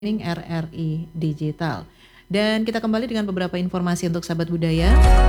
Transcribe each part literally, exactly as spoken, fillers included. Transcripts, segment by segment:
R R I Digital. Dan kita kembali dengan beberapa informasi untuk sahabat budaya.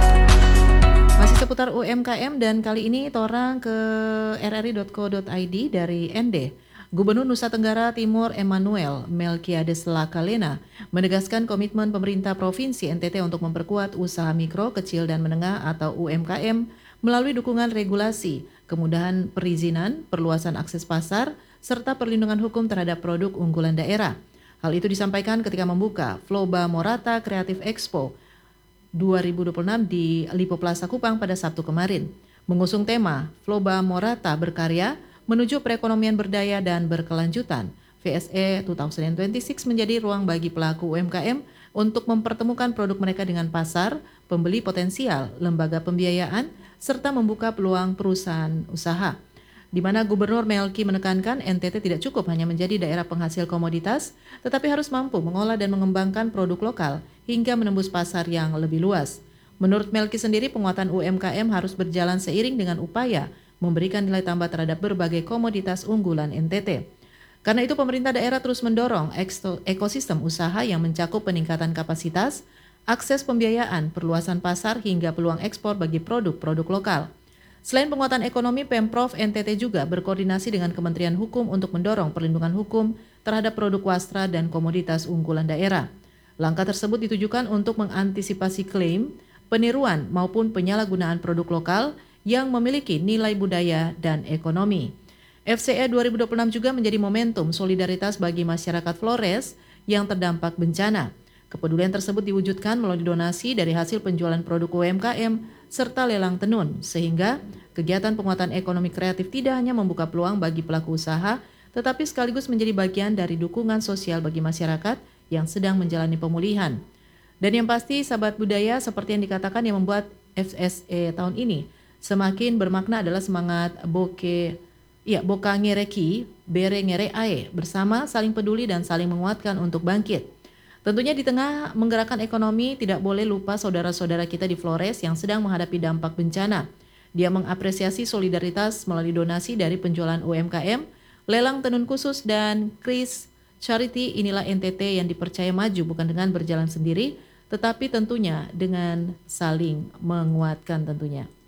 Masih seputar U M K M dan kali ini torang ke r r i dot co dot i d dari N D. Gubernur Nusa Tenggara Timur Emmanuel Melkiades Lakalena menegaskan komitmen pemerintah Provinsi N T T untuk memperkuat usaha mikro, kecil dan menengah atau U M K M melalui dukungan regulasi, kemudahan perizinan, perluasan akses pasar, serta perlindungan hukum terhadap produk unggulan daerah. Hal itu disampaikan ketika membuka Floba Morata Creative Expo dua ribu dua puluh enam di Lipo Plaza Kupang pada Sabtu kemarin. Mengusung tema Floba Morata Berkarya Menuju Perekonomian Berdaya dan Berkelanjutan, V S E dua ribu dua puluh enam menjadi ruang bagi pelaku U M K M untuk mempertemukan produk mereka dengan pasar, pembeli potensial, lembaga pembiayaan, serta membuka peluang perusahaan usaha. Di mana Gubernur Melki menekankan N T T tidak cukup hanya menjadi daerah penghasil komoditas, tetapi harus mampu mengolah dan mengembangkan produk lokal hingga menembus pasar yang lebih luas. Menurut Melki sendiri, penguatan U M K M harus berjalan seiring dengan upaya memberikan nilai tambah terhadap berbagai komoditas unggulan N T T. Karena itu pemerintah daerah terus mendorong ekosistem usaha yang mencakup peningkatan kapasitas, akses pembiayaan, perluasan pasar hingga peluang ekspor bagi produk-produk lokal. Selain penguatan ekonomi, Pemprov N T T juga berkoordinasi dengan Kementerian Hukum untuk mendorong perlindungan hukum terhadap produk wastra dan komoditas unggulan daerah. Langkah tersebut ditujukan untuk mengantisipasi klaim, peniruan maupun penyalahgunaan produk lokal yang memiliki nilai budaya dan ekonomi. F C E dua ribu dua puluh enam juga menjadi momentum solidaritas bagi masyarakat Flores yang terdampak bencana. Kepedulian tersebut diwujudkan melalui donasi dari hasil penjualan produk U M K M serta lelang tenun, sehingga kegiatan penguatan ekonomi kreatif tidak hanya membuka peluang bagi pelaku usaha, tetapi sekaligus menjadi bagian dari dukungan sosial bagi masyarakat yang sedang menjalani pemulihan. Dan yang pasti, sahabat budaya, seperti yang dikatakan yang membuat F S E tahun ini semakin bermakna adalah semangat Boke, ya Boka Ngereki, Bere Ngere Ae, bersama saling peduli dan saling menguatkan untuk bangkit. Tentunya di tengah menggerakkan ekonomi, tidak boleh lupa saudara-saudara kita di Flores yang sedang menghadapi dampak bencana. Dia mengapresiasi solidaritas melalui donasi dari penjualan U M K M, lelang tenun khusus, dan Kris Charity. Inilah N T T yang dipercaya maju bukan dengan berjalan sendiri, tetapi tentunya dengan saling menguatkan tentunya.